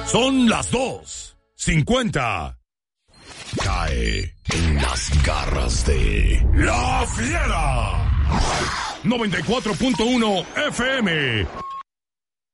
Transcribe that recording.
Son las 2:50. Cae en las garras de La Fiera. 94.1 FM.